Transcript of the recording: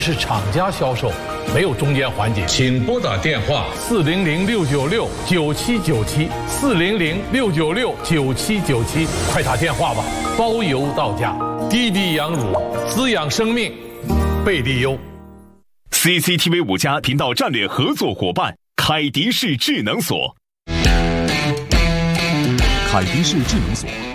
是厂家销售，没有中间环节。 请拨打电话 400-696-9797，400-696-9797，快打电话吧，包邮到家。滴滴羊乳，滋养生命，贝利优。 CCTV 5家频道战略合作伙伴凯迪士智能锁。 凯迪士智能锁